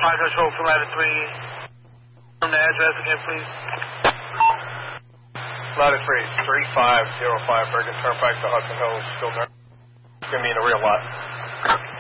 Fire Control for Ladder 3. The address again, please. Ladder 3, 3505 Bergen Turnpike to Hudson Hills. Still there. It's going to be in a real lot.